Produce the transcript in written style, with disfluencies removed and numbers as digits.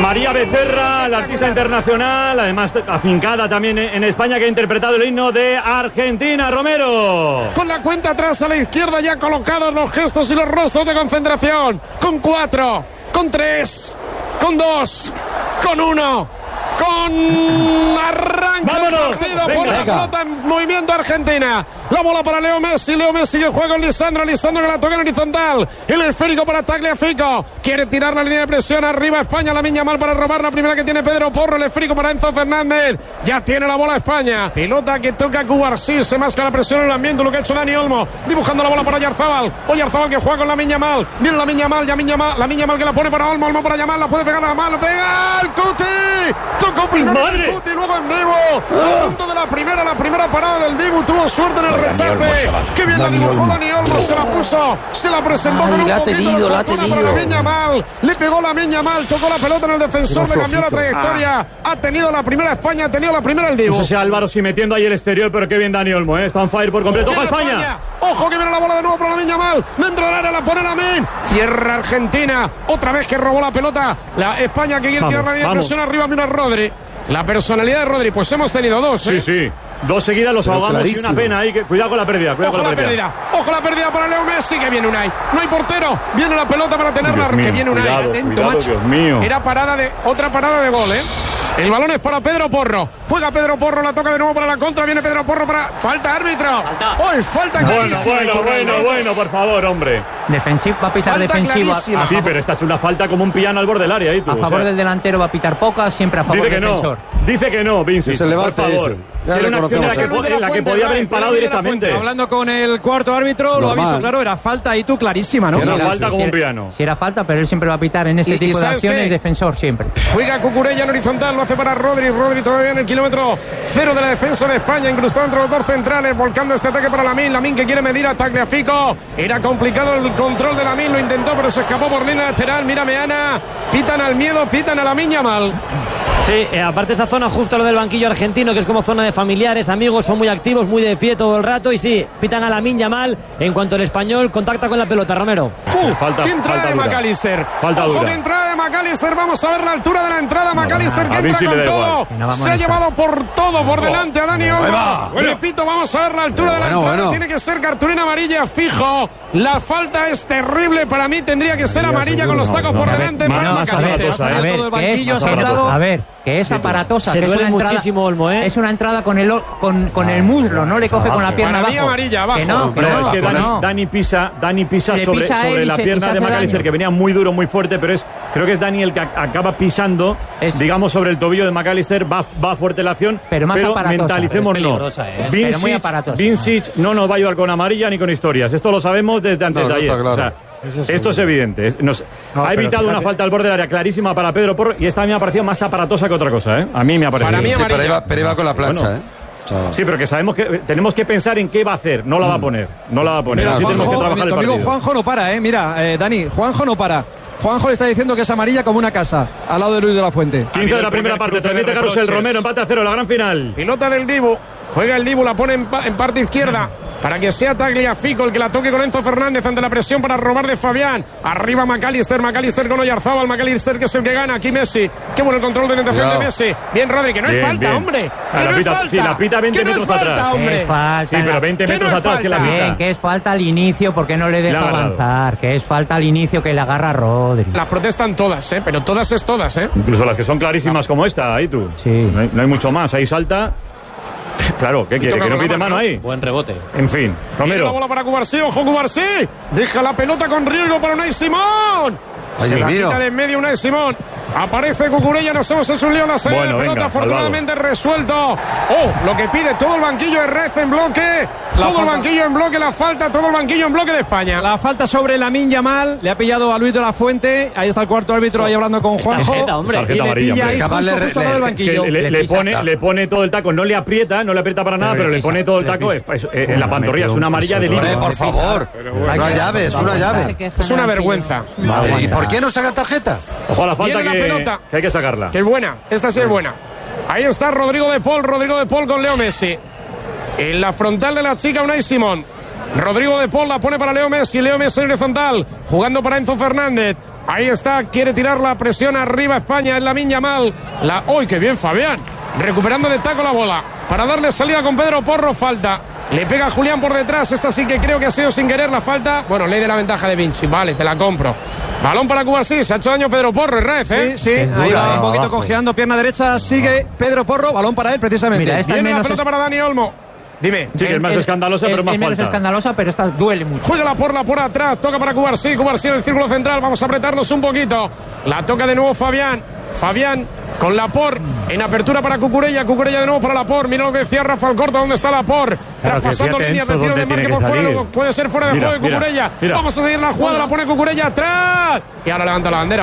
María Becerra, la artista internacional, además afincada también en España, que ha interpretado el himno de Argentina. Romero. Con la cuenta atrás a la izquierda, ya colocados los gestos y los rostros de concentración. Con 4, con 3, con 2, con 1. Con arranque el partido por la pelota en movimiento Argentina. La bola para Leo Messi que juega con Lisandro que la toca en horizontal. El esférico para Tagliafico. Quiere tirar la línea de presión arriba España. Lamine Yamal para robar la primera que tiene Pedro Porro. El esférico para Enzo Fernández. Ya tiene la bola España. Pelota que toca Cubarsí. Se masca la presión en el ambiente. Lo que ha hecho Dani Olmo. Dibujando la bola para Oyarzabal. Oyarzabal que juega con Lamine Yamal. Viene Lamine Yamal que la pone para Olmo. Olmo para Yamal. La puede pegar a Yamal. Lo pega el Cuti. Tocó primero el Cuti, luego en Dibu. A punto de la primera parada del Dibu. Tuvo suerte en el rechace. Qué bien la dibujó Dani Olmo. Se la puso, se la presentó con un poquito de fortuna para Lamine Yamal. Le pegó Lamine Yamal. Tocó la pelota en el defensor. Le cambió la trayectoria. Ha tenido la primera España. Ha tenido la primera el Dibu. No sé si Álvaro si metiendo ahí el exterior, pero qué bien Dani Olmo, está on fire por completo. ¡Ojo España! Ojo que viene la bola de nuevo para Lamine Yamal. Dentro del área la pone Lamine. Cierra Argentina. Otra vez que robó la pelota. La España que quiere tirar la línea de presión arriba. Mira Rodri. La personalidad de Rodri, pues hemos tenido dos. Sí. Dos seguidas los ahogamos clarísimo. Y una pena ahí. Cuidado con la pérdida. Ojo la pérdida para Leo Messi, que viene Unai. No hay portero. Viene la pelota para tenerla. Que viene Unai. Atento, macho. Dios mío. Era otra parada de gol, El balón es para Pedro Porro. Juega Pedro Porro, la toca de nuevo para la contra. Viene Pedro Porro para... ¡Falta, árbitro! Falta clarísima. Bueno, por favor, hombre. Defensivo, va a pitar defensivo. Sí, pero esta es una falta como un piano al borde del área. A favor del delantero va a pitar pocas, siempre a favor del defensor. Dice que no, Vinci. Por favor. Era una acción en la que podía haber imparado directamente. Hablando con el cuarto árbitro, lo ha visto claro, era falta y tú clarísima, ¿no? Era falta como un piano. Si era falta, pero él siempre va a pitar en ese tipo de acciones, defensor siempre. Juega Cucurella en horizontal, lo hace para Rodri todavía en el kilómetro 0 de la defensa de España, incrustado entre los dos centrales, volcando este ataque para Lamine que quiere medir a Tagliafico. Era complicado el control de Lamine, lo intentó, pero se escapó por línea lateral. Mira Meana, pitan al miedo, pitan a Lamine Yamal. Sí, aparte esa zona justo lo del banquillo argentino, que es como zona de familiares, amigos, son muy activos, muy de pie todo el rato, y sí, pitan a Lamine Yamal en cuanto el español contacta con la pelota, Romero. ¿Qué entrada de McAllister? Ojo que entrada de McAllister, vamos a ver la altura de la entrada, McAllister que entra con todo, se ha llevado por todo por delante a Dani Olmo. Repito, vamos a ver la altura de la entrada, tiene que ser cartulina amarilla fijo, la falta es terrible, para mí tendría que ser amarilla con los tacos por delante para McAllister. A ver, que es aparatosa, que es una entrada, muchísimo Olmo, es una entrada con el muslo, no le coge con la pierna abajo. Amarilla abajo. Es que Dani pisa sobre la pierna de McAllister, que venía muy duro, muy fuerte, pero creo que es Dani el que acaba pisando, digamos, sobre el tobillo de McAllister, va fuerte la acción, pero mentalicémonos. Vincic no nos va a ayudar con amarilla ni con historias, esto lo sabemos desde antes de ayer. Claro. Esto es evidente. Ha evitado una falta al borde del área clarísima para Pedro Porro, y esta a mí me ha parecido más aparatosa que otra cosa, A mí me ha parecido. Para mí pero iba con la plancha, Sí, pero que sabemos que tenemos que pensar en qué va a hacer. No la va a poner. Mira, así tenemos que trabajar el partido. Juanjo no para, Mira, Dani, Juanjo no para. Juanjo le está diciendo que es amarilla como una casa, al lado de Luis de la Fuente. 15 de la primera parte, transmite Carrusel Romero, empate a 0, la gran final. Pilota del Dibu, juega el Dibu, la pone en parte izquierda. Para que sea Tagliafico el que la toque con Enzo Fernández ante la presión para robar de Fabián. Arriba McAllister con Oyarzabal. McAllister que es el que gana. Aquí Messi. Qué bueno el control de orientación de Messi. Bien, Rodri, que no es falta, hombre. Que no es falta. Sí, la pita 20 metros atrás. Hombre. Sí, pero 20 metros atrás que la pita. Bien, que es falta al inicio porque no le deja avanzar. Que es falta al inicio que le agarra a Rodri. Las protestan todas, pero todas es todas, Incluso las que son clarísimas como esta, ahí tú. Sí. No hay mucho más. Ahí salta. Claro, ¿qué quiere? ¿Que no pite mano ahí? Buen rebote. En fin, Romero. La bola para Cubarsí, ojo Cubarsí. Deja la pelota con riesgo para Unai Simón. Se la quita de en medio Unai Simón. Aparece Cucurella, nos hemos hecho un lío en la salida de pelota, afortunadamente resuelto. Lo que pide todo el banquillo es Rez en bloque. Todo el banquillo en bloque, la falta, todo el banquillo en bloque de España. La falta sobre Lamine Yamal, le ha pillado a Luis de la Fuente. Ahí está el cuarto árbitro ahí hablando con Juanjo. Tarjeta y le pilla ahí justo al banquillo. Le pone todo el taco, no le aprieta para nada, pero le pone todo el taco en la pantorrilla. Es una amarilla de límite. Por favor, una llave. Es una vergüenza. ¿Y por qué no sacan tarjeta? Ojo a la falta que hay que sacarla. Que es buena, esta sí es buena. Ahí está Rodrigo de Paul con Leo Messi. En la frontal de la chica Unai Simón. Rodrigo de Paul la pone para Leo Messi en horizontal, jugando para Enzo Fernández. Ahí está, quiere tirar la presión arriba España en Lamine Yamal. ¡Uy, qué bien Fabián! Recuperando de taco la bola para darle salida con Pedro Porro. Falta. Le pega a Julián por detrás. Esta sí que creo que ha sido sin querer la falta. Bueno, ley de la ventaja de Vinci. Vale, te la compro. Balón para Cuba, sí. Se ha hecho daño Pedro Porro en red, ¿eh? Sí. Ahí va un poquito cojeando. Pierna derecha. Sigue Pedro Porro. Balón para él, precisamente. Mira, viene la pelota para Dani Olmo. Dime. Sí, que es más escandalosa, pero más falta. Es escandalosa, pero esta duele mucho. Juega la porla por atrás. Toca para Cubarsí. Cubarsí en el círculo central. Vamos a apretarnos un poquito. La toca de nuevo Fabián. Fabián con Laporte en apertura para Cucurella. Cucurella de nuevo para Laporte. Mira lo que decía Rafa Alcorta. ¿Dónde está Laporte? Traspasando líneas de tiro de marque por fuera. Luego puede ser fuera de juego de Cucurella. Vamos a seguir la jugada. La pone Cucurella atrás. Y ahora levanta la bandera.